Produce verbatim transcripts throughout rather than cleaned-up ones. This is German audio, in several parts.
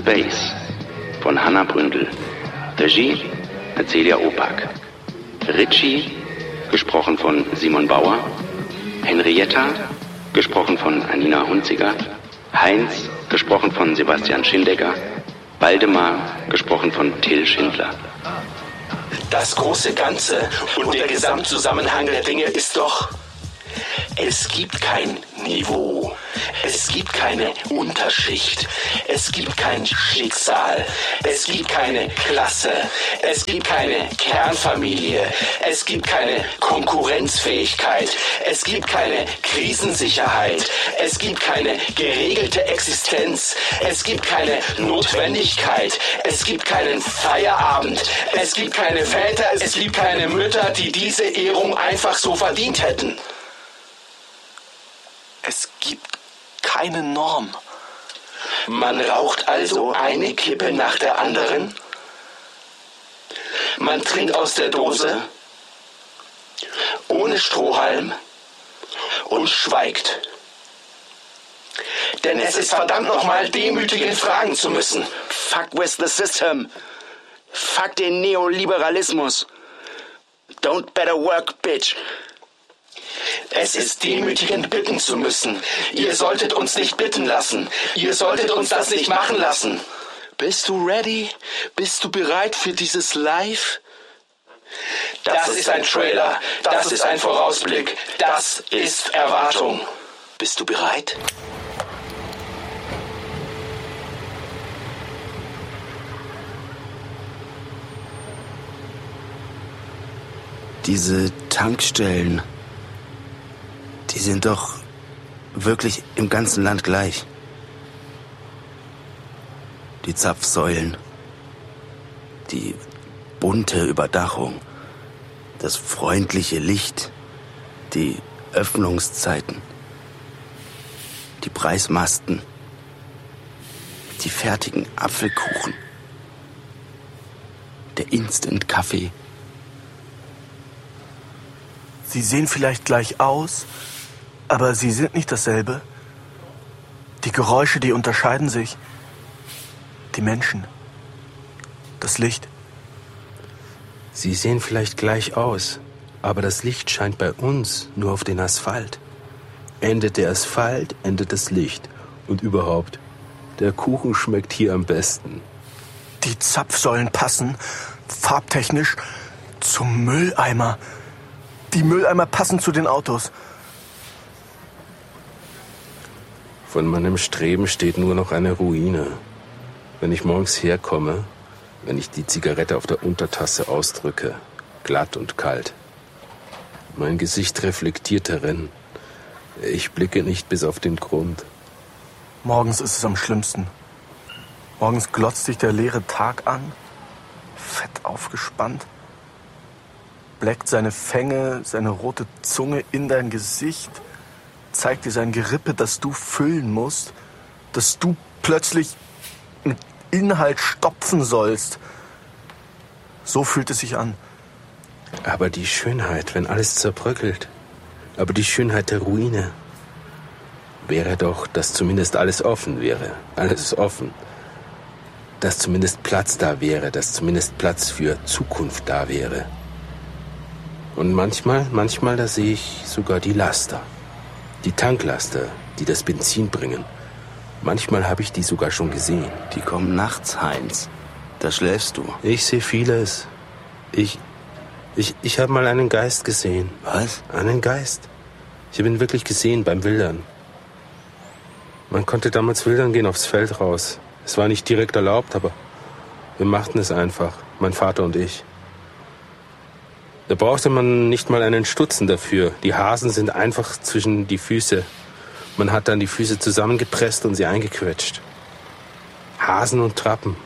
Space von Hanna Bründel. Regie Celia Opak. Richie, gesprochen von Simon Bauer. Henrietta, gesprochen von Anina Hunziger. Heinz, gesprochen von Sebastian Schindegger. Waldemar, gesprochen von Till Schindler. Das große Ganze und der Gesamtzusammenhang der Dinge ist doch, es gibt kein Niveau, es gibt keine Unterschicht, es gibt kein Schicksal, es gibt keine Klasse, es gibt keine Kernfamilie, es gibt keine Konkurrenzfähigkeit, es gibt keine Krisensicherheit, es gibt keine geregelte Existenz, es gibt keine Notwendigkeit, es gibt keinen Feierabend, es gibt keine Väter, es gibt keine Mütter, die diese Ehrung einfach so verdient hätten. Es gibt keine Norm. Man raucht also eine Kippe nach der anderen. Man trinkt aus der Dose, ohne Strohhalm und schweigt. Denn es ist verdammt nochmal demütigend, fragen zu müssen. Fuck with the system. Fuck den Neoliberalismus. Don't better work, bitch. Es ist demütigend, bitten zu müssen. Ihr solltet uns nicht bitten lassen. Ihr solltet uns das nicht machen lassen. Bist du ready? Bist du bereit für dieses Live? Das ist ein Trailer. Das ist ein Vorausblick. Das ist Erwartung. Bist du bereit? Diese Tankstellen, die sind doch wirklich im ganzen Land gleich. Die Zapfsäulen, die bunte Überdachung, das freundliche Licht, die Öffnungszeiten, die Preismasten, die fertigen Apfelkuchen, der Instant-Kaffee. Sie sehen vielleicht gleich aus, aber sie sind nicht dasselbe. Die Geräusche, die unterscheiden sich. Die Menschen. Das Licht. Sie sehen vielleicht gleich aus, aber das Licht scheint bei uns nur auf den Asphalt. Endet der Asphalt, endet das Licht. Und überhaupt, der Kuchen schmeckt hier am besten. Die Zapfsäulen passen, farbtechnisch, zum Mülleimer. Die Mülleimer passen zu den Autos. Von meinem Streben steht nur noch eine Ruine. Wenn ich morgens herkomme, wenn ich die Zigarette auf der Untertasse ausdrücke, glatt und kalt. Mein Gesicht reflektiert darin. Ich blicke nicht bis auf den Grund. Morgens ist es am schlimmsten. Morgens glotzt dich der leere Tag an, fett aufgespannt, bleckt seine Fänge, seine rote Zunge in dein Gesicht, zeigt dir sein Gerippe, das du füllen musst, dass du plötzlich mit Inhalt stopfen sollst. So fühlt es sich an. Aber die Schönheit, wenn alles zerbröckelt, aber die Schönheit der Ruine, wäre doch, dass zumindest alles offen wäre, alles offen. Dass zumindest Platz da wäre, dass zumindest Platz für Zukunft da wäre. Und manchmal, manchmal, da sehe ich sogar die Laster. Die Tanklaster, die das Benzin bringen. Manchmal habe ich die sogar schon gesehen. Die kommen nachts, Heinz. Da schläfst du. Ich sehe vieles. Ich, ich, ich habe mal einen Geist gesehen. Was? Einen Geist. Ich habe ihn wirklich gesehen beim Wildern. Man konnte damals wildern gehen aufs Feld raus. Es war nicht direkt erlaubt, aber wir machten es einfach, mein Vater und ich. Da brauchte man nicht mal einen Stutzen dafür. Die Hasen sind einfach zwischen die Füße. Man hat dann die Füße zusammengepresst und sie eingequetscht. Hasen und Trappen.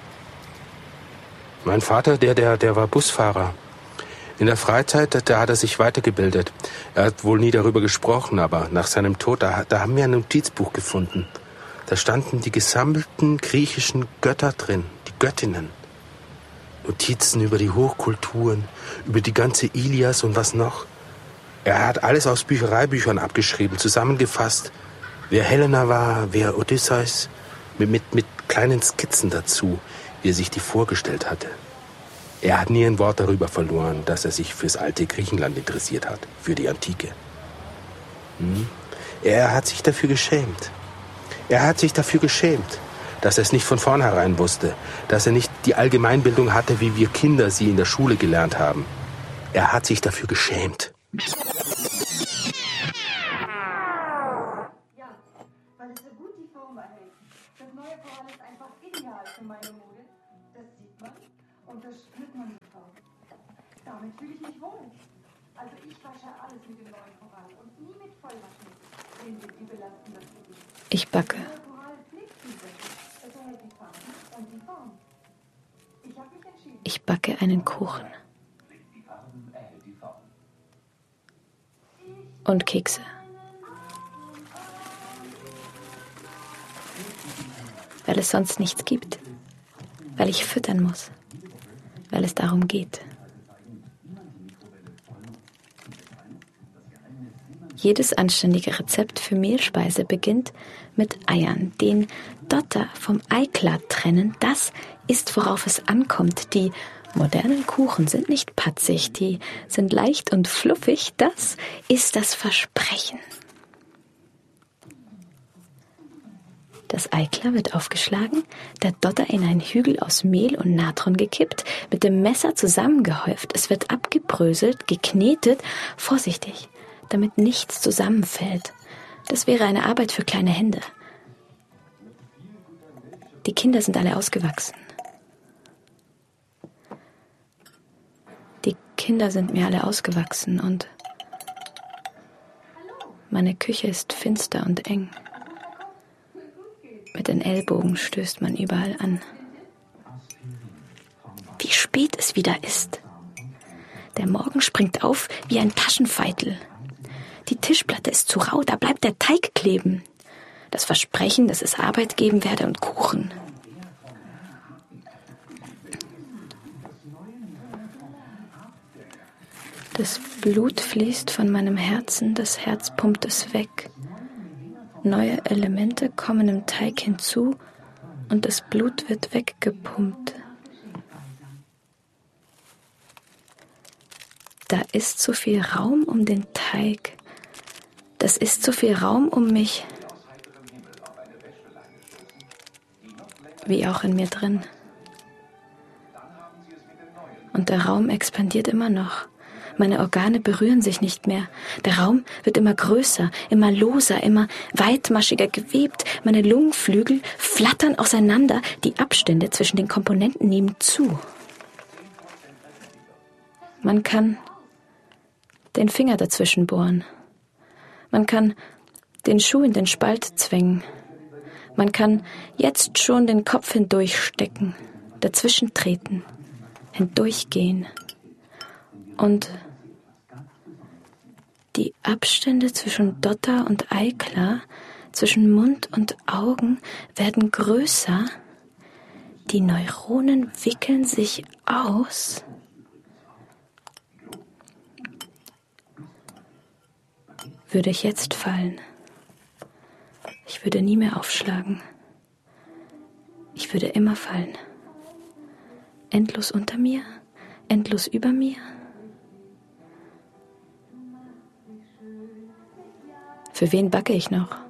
Mein Vater, der, der, der war Busfahrer. In der Freizeit, da hat er sich weitergebildet. Er hat wohl nie darüber gesprochen, aber nach seinem Tod, da, da haben wir ein Notizbuch gefunden. Da standen die gesammelten griechischen Götter drin, die Göttinnen. Notizen über die Hochkulturen, über die ganze Ilias und was noch. Er hat alles aus Büchereibüchern abgeschrieben, zusammengefasst. Wer Helena war, wer Odysseus, Mit, mit, mit kleinen Skizzen dazu, wie er sich die vorgestellt hatte. Er hat nie ein Wort darüber verloren, dass er sich fürs alte Griechenland interessiert hat, für die Antike. Hm? Er hat sich dafür geschämt. Er hat sich dafür geschämt, dass er es nicht von vornherein wusste, dass er nicht die Allgemeinbildung hatte, wie wir Kinder sie in der Schule gelernt haben. Er hat sich dafür geschämt. Ja, weil es so gut die Form erhält. Das neue Korall ist einfach ideal für meine Mode. Das sieht man und das spürt man sofort. Damit fühle ich mich wohl. Also ich wasche alles mit dem neuen Korall und nie mit Vollwaschmittel. Den wir überlasten das Gewicht. Ich backe. Ich backe einen Kuchen. Und Kekse. Weil es sonst nichts gibt. Weil ich füttern muss. Weil es darum geht. Jedes anständige Rezept für Mehlspeise beginnt mit Eiern. Den Dotter vom Eiklar trennen, das ist, worauf es ankommt. Die modernen Kuchen sind nicht patzig, die sind leicht und fluffig. Das ist das Versprechen. Das Eiklar wird aufgeschlagen, der Dotter in einen Hügel aus Mehl und Natron gekippt, mit dem Messer zusammengehäuft. Es wird abgebröselt, geknetet, vorsichtig, damit nichts zusammenfällt. Das wäre eine Arbeit für kleine Hände. Die Kinder sind alle ausgewachsen. Die Kinder sind mir alle ausgewachsen und meine Küche ist finster und eng. Mit den Ellbogen stößt man überall an. Wie spät es wieder ist. Der Morgen springt auf wie ein Taschenfeitel. Die Tischplatte ist zu rau, da bleibt der Teig kleben. Das Versprechen, dass es Arbeit geben werde und Kuchen. Das Blut fließt von meinem Herzen, das Herz pumpt es weg. Neue Elemente kommen im Teig hinzu und das Blut wird weggepumpt. Da ist so viel Raum um den Teig. Das ist so viel Raum um mich, wie auch in mir drin. Und der Raum expandiert immer noch. Meine Organe berühren sich nicht mehr. Der Raum wird immer größer, immer loser, immer weitmaschiger gewebt. Meine Lungenflügel flattern auseinander. Die Abstände zwischen den Komponenten nehmen zu. Man kann den Finger dazwischen bohren. Man kann den Schuh in den Spalt zwängen. Man kann jetzt schon den Kopf hindurchstecken, dazwischen treten, hindurchgehen. Und die Abstände zwischen Dotter und Eiklar, zwischen Mund und Augen werden größer. Die Neuronen wickeln sich aus. Würde ich jetzt fallen, ich würde nie mehr aufschlagen. Ich würde immer fallen. Endlos unter mir, endlos über mir. Für wen backe ich noch?